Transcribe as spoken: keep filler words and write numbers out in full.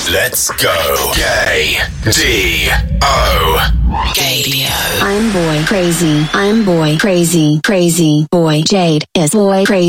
Let's go. Gay D O. Gadio. I'm boy crazy. I'm boy crazy. Crazy boy Jade is boy crazy.